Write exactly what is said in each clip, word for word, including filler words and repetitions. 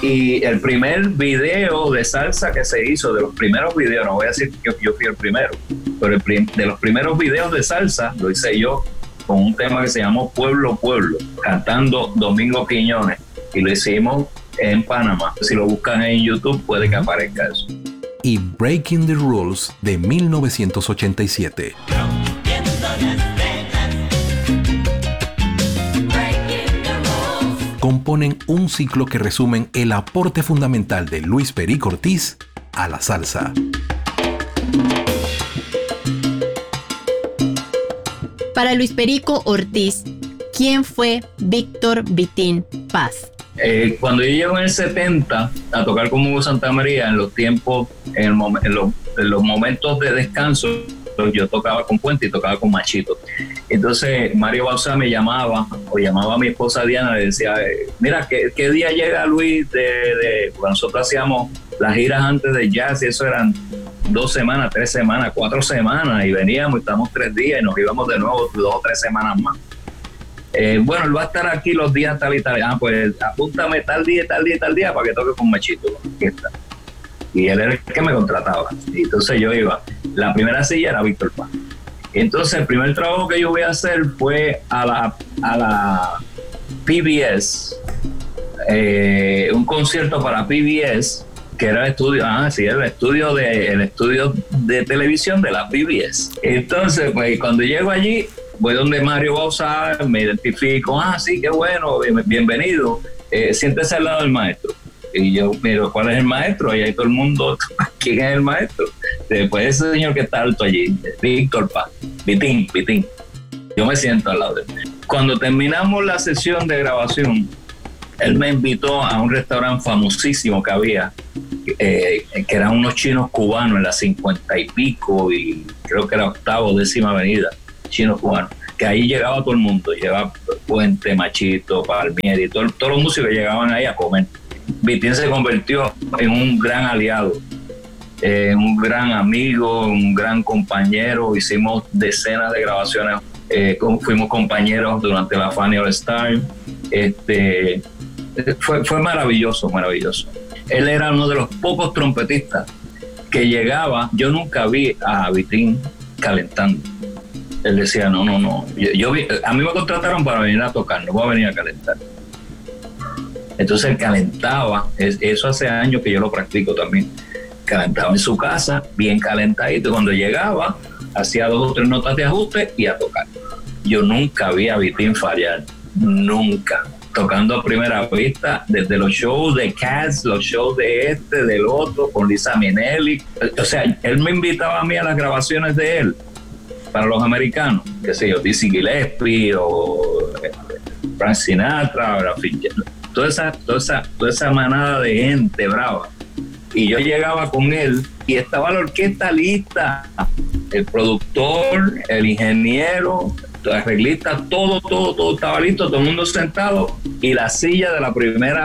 Y el primer video de salsa que se hizo, de los primeros videos, no voy a decir que yo fui el primero, pero el prim- de los primeros videos de salsa lo hice yo con un tema que se llamó Pueblo Pueblo, cantando Domingo Quiñones, y lo hicimos en Panamá. Si lo buscan en YouTube puede que aparezca eso. Y Breaking the Rules de mil novecientos ochenta y siete. Componen un ciclo que resumen el aporte fundamental de Luis Perico Ortiz a la salsa. Para Luis Perico Ortiz, ¿quién fue Víctor Vitín Paz? Eh, cuando yo llego en el setenta a tocar con Hugo Santamaría, en los tiempos, en, el mom- en, los, en los momentos de descanso, yo tocaba con Puente y tocaba con Machito. Entonces Mario Bauzá me llamaba, o llamaba a mi esposa Diana, le decía, mira, ¿qué, qué día llega Luis? De, de, cuando nosotros hacíamos las giras antes de jazz, y eso eran dos semanas, tres semanas, cuatro semanas, y veníamos, y estábamos tres días, y nos íbamos de nuevo dos o tres semanas más. Eh, bueno, él va a estar aquí los días tal y tal. Ah, pues apúntame tal día, tal día, tal día para que toque con Machito, con la orquesta. Y él era el que me contrataba. Y entonces yo iba. La primera silla era Víctor Paz. Entonces el primer trabajo que yo voy a hacer fue a la, a la P B S, eh, un concierto para P B S, que era el estudio, ah, sí, el estudio de, el estudio de televisión de la P B S. Entonces, pues cuando llego allí, voy donde Mario Bauzá, me identifico, ah, sí, qué bueno, bienvenido, eh, siéntese al lado del maestro. Y yo miro, ¿cuál es el maestro? Y ahí todo el mundo, ¿quién es el maestro? Después ese señor que está alto allí, Víctor Paz, Vitín, Vitín. Yo me siento al lado de él. Cuando terminamos la sesión de grabación, él me invitó a un restaurante famosísimo que había, eh, que eran unos chinos cubanos en la cincuenta y pico, y creo que era octavo, décima avenida, chinos cubanos, que ahí llegaba todo el mundo, llegaba Puente, Machito, Palmieri, todo, todos los músicos llegaban ahí a comer. Vitín se convirtió en un gran aliado, eh, un gran amigo, un gran compañero. Hicimos decenas de grabaciones, eh, fuimos compañeros durante la Fania All Star. Este, fue, fue maravilloso, maravilloso. Él era uno de los pocos trompetistas que llegaba. Yo nunca vi a Vitín calentando. Él decía, no, no, no. Yo, yo vi, a mí me contrataron para venir a tocar, no voy a venir a calentar. Entonces él calentaba, eso hace años que yo lo practico también, calentaba en su casa, bien calentadito, y cuando llegaba, hacía dos o tres notas de ajuste y a tocar. Yo nunca vi a Vitín fallar, nunca, tocando a primera vista, desde los shows de Cats, los shows de este, del otro, con Lisa Minnelli. O sea, él me invitaba a mí a las grabaciones de él, para los americanos, qué sé yo, Dizzy Gillespie, o Frank Sinatra, o Toda esa, toda, esa, toda esa manada de gente brava. Y yo llegaba con él y estaba la orquesta lista, el productor, el ingeniero, el arreglista, todo, todo, todo estaba listo, todo el mundo sentado, y la silla de la primera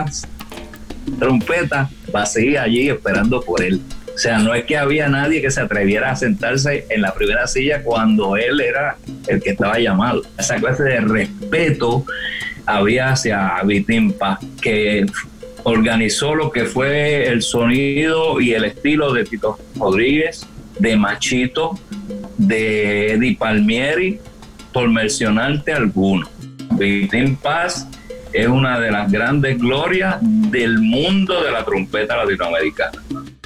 trompeta vacía allí esperando por él. O sea, no es que había nadie que se atreviera a sentarse en la primera silla cuando él era el que estaba llamado. Esa clase de respeto había hacia Vitín Paz, que organizó lo que fue el sonido y el estilo de Tito Rodríguez, de Machito, de Eddie Palmieri, por mencionarte alguno. Vitín Paz es una de las grandes glorias del mundo de la trompeta latinoamericana.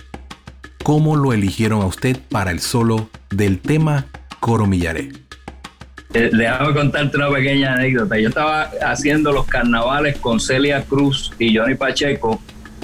¿Cómo lo eligieron a usted para el solo del tema Coro Millaré? Eh, déjame contarte una pequeña anécdota. Yo estaba haciendo los carnavales con Celia Cruz y Johnny Pacheco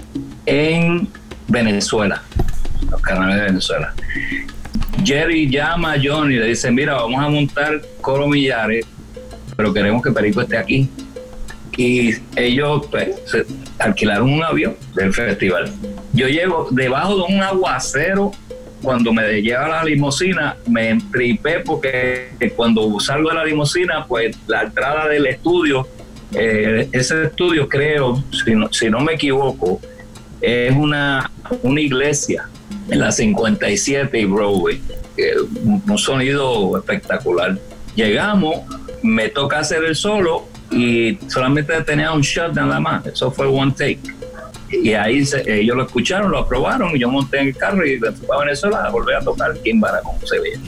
en Venezuela, los carnavales de Venezuela. Jerry llama a Johnny y le dice, mira, vamos a montar Coro Millaré, pero queremos que Perico esté aquí. Y ellos pues, se alquilaron un avión del festival. Yo llego debajo de un aguacero. Cuando me lleva la limusina, me entripé porque cuando salgo de la limusina, pues la entrada del estudio, eh, ese estudio creo, si no, si no me equivoco, es una, una iglesia en la cincuenta y siete y Broadway. Eh, un, un sonido espectacular. Llegamos, me toca hacer el solo y solamente tenía un shot nada más, eso fue one take. Y ahí se, ellos lo escucharon, lo aprobaron, y yo monté en el carro y me fui a Venezuela a volver a tocar Kimbara como se veía.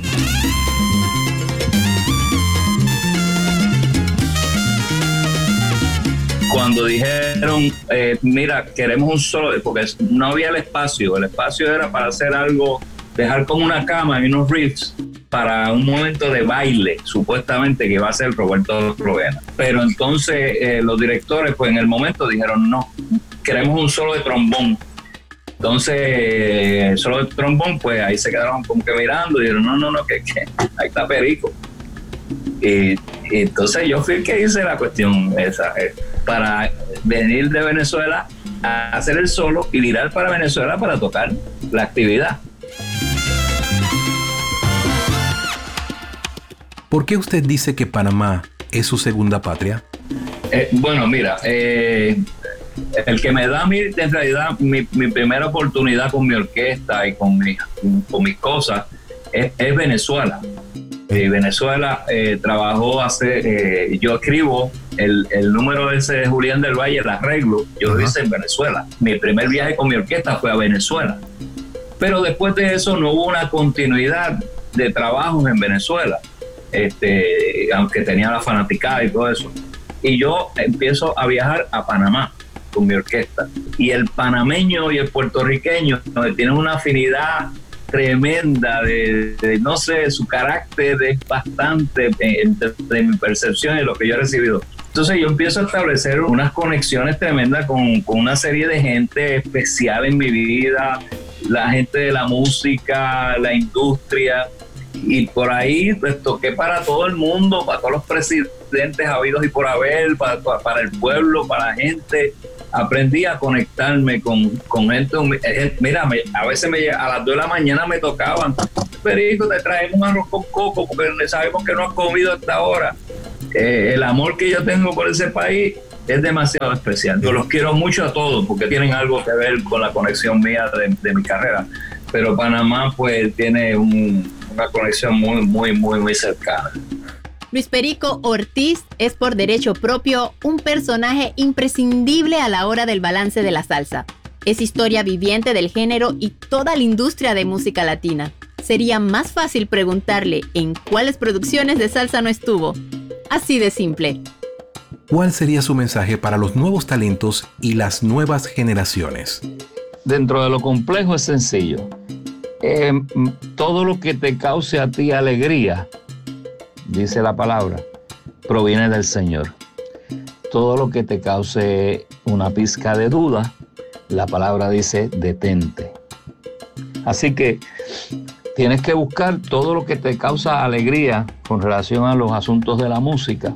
Cuando dijeron, eh, mira, queremos un solo, porque no había el espacio, el espacio era para hacer algo, dejar como una cama y unos riffs para un momento de baile, supuestamente que iba a ser Roberto Roena. Pero entonces eh, los directores, pues en el momento dijeron, no, queremos un solo de trombón. Entonces, eh, solo de trombón, pues ahí se quedaron como que mirando y dijeron, no, no, no, que, que ahí está Perico. Y, y entonces yo fui el que hice la cuestión esa, eh, para venir de Venezuela a hacer el solo y virar para Venezuela para tocar la actividad. ¿Por qué usted dice que Panamá es su segunda patria? Eh, bueno, mira, eh, el que me da mi, en realidad mi, mi primera oportunidad con mi orquesta y con, mi, con mis cosas es, es Venezuela. Y Venezuela eh, trabajó hace, eh, yo escribo el, el número ese de Julián del Valle, el arreglo, yo lo hice en Venezuela. Mi primer viaje con mi orquesta fue a Venezuela. Pero después de eso no hubo una continuidad de trabajos en Venezuela. Este, aunque tenía la fanaticada y todo eso. Y yo empiezo a viajar a Panamá con mi orquesta. Y el panameño y el puertorriqueño tienen una afinidad tremenda de, de no sé, su carácter es bastante de, de, de mi percepción y lo que yo he recibido. Entonces yo empiezo a establecer unas conexiones tremendas con, con una serie de gente especial en mi vida, la gente de la música, la industria. Y por ahí pues toqué para todo el mundo, para todos los presidentes habidos y por haber, para, para, para el pueblo, para la gente. Aprendí a conectarme con, con gente. Mira, me, a veces me, a las dos de la mañana me tocaban, Perico, te traemos un arroz con coco porque sabemos que no has comido hasta ahora. Eh, el amor que yo tengo por ese país es demasiado especial. Yo los quiero mucho a todos porque tienen algo que ver con la conexión mía de, de mi carrera. Pero Panamá pues tiene un... una conexión muy, muy, muy, muy cercana. Luis Perico Ortiz es por derecho propio un personaje imprescindible a la hora del balance de la salsa. Es historia viviente del género y toda la industria de música latina. Sería más fácil preguntarle en cuáles producciones de salsa no estuvo. Así de simple. ¿Cuál sería su mensaje para los nuevos talentos y las nuevas generaciones? Dentro de lo complejo es sencillo. Eh, todo lo que te cause a ti alegría, dice la palabra, proviene del Señor. Todo lo que te cause una pizca de duda, la palabra dice detente. Así que tienes que buscar todo lo que te causa alegría con relación a los asuntos de la música,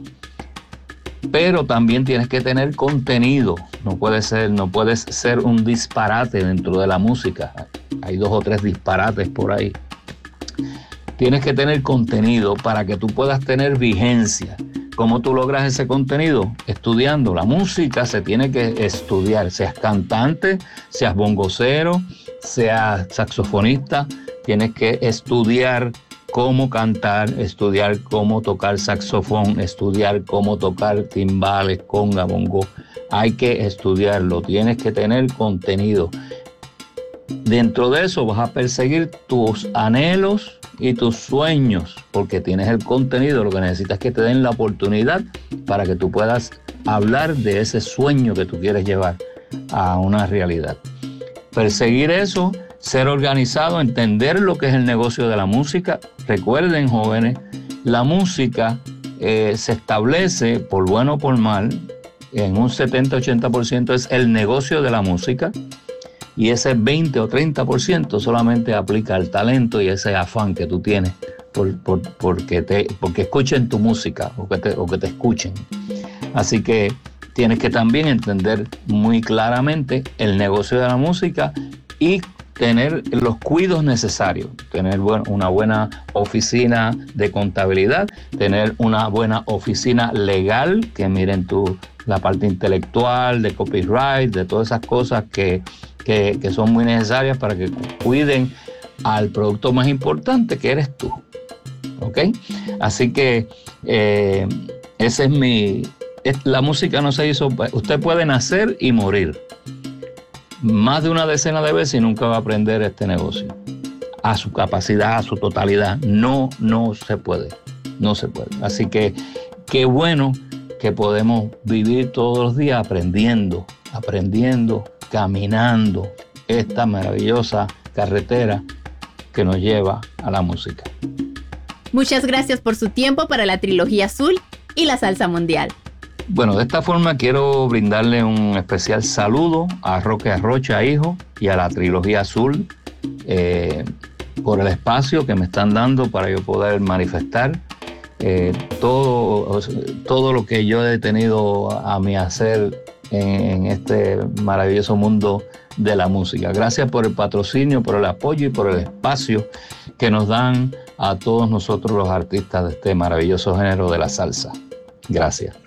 pero también tienes que tener contenido. No puede ser, no puedes ser un disparate dentro de la música. Hay dos o tres disparates por ahí. Tienes que tener contenido para que tú puedas tener vigencia. ¿Cómo tú logras ese contenido? Estudiando. La música se tiene que estudiar. Seas cantante, seas bongocero, seas saxofonista, tienes que estudiar cómo cantar, estudiar cómo tocar saxofón, estudiar cómo tocar timbales, conga, bongo. Hay que estudiarlo, tienes que tener contenido. Dentro de eso vas a perseguir tus anhelos y tus sueños, porque tienes el contenido. Lo que necesitas es que te den la oportunidad para que tú puedas hablar de ese sueño que tú quieres llevar a una realidad. Perseguir eso, ser organizado, entender lo que es el negocio de la música. Recuerden, jóvenes, la música eh, se establece, por bueno o por mal, en un setenta a ochenta por ciento es el negocio de la música, y ese veinte o treinta por ciento solamente aplica al talento y ese afán que tú tienes por, por, porque, te, porque escuchen tu música o que, te, o que te escuchen. Así que tienes que también entender muy claramente el negocio de la música y tener los cuidados necesarios, tener una buena oficina de contabilidad, tener una buena oficina legal que miren tú la parte intelectual, de copyright, de todas esas cosas que, que, que son muy necesarias para que cuiden al producto más importante que eres tú. ¿Ok? Así que eh, ese es mi... La música no se hizo... Usted puede nacer y morir, más de una decena de veces y nunca va a aprender este negocio a su capacidad, a su totalidad. No, no se puede, no se puede. Así que qué bueno que podemos vivir todos los días aprendiendo, aprendiendo, caminando esta maravillosa carretera que nos lleva a la música. Muchas gracias por su tiempo para la Trilogía Azul y la Salsa Mundial. Bueno, de esta forma quiero brindarle un especial saludo a Roque Arrocha, hijo, y a la Trilogía Azul eh, por el espacio que me están dando para yo poder manifestar eh, todo, todo lo que yo he tenido a mi hacer en, en este maravilloso mundo de la música. Gracias por el patrocinio, por el apoyo y por el espacio que nos dan a todos nosotros los artistas de este maravilloso género de la salsa. Gracias.